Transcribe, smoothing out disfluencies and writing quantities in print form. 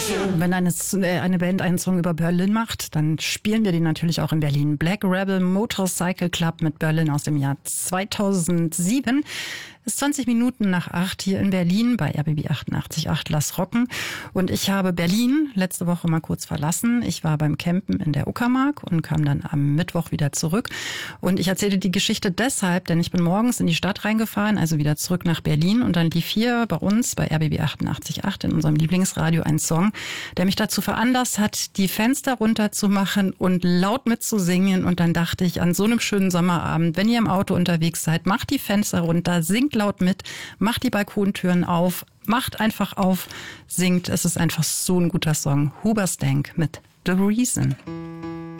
Wenn eine Band einen Song über Berlin macht, dann spielen wir den natürlich auch in Berlin. Black Rebel Motorcycle Club mit Berlin aus dem Jahr 2007. Ist 20 Minuten nach 8 hier in Berlin bei RBB 88.8 Lass Rocken. Und ich habe Berlin letzte Woche mal kurz verlassen. Ich war beim Campen in der Uckermark und kam dann am Mittwoch wieder zurück. Und ich erzählte die Geschichte deshalb, denn ich bin morgens in die Stadt reingefahren, also wieder zurück nach Berlin. Und dann lief hier bei uns bei RBB 88.8 in unserem Lieblingsradio ein Song, der mich dazu veranlasst hat, die Fenster runterzumachen und laut mitzusingen. Und dann dachte ich, an so einem schönen Sommerabend, wenn ihr im Auto unterwegs seid, macht die Fenster runter, singt laut mit, macht die Balkontüren auf, macht einfach auf, singt. Es ist einfach so ein guter Song. Hoobastank mit The Reason.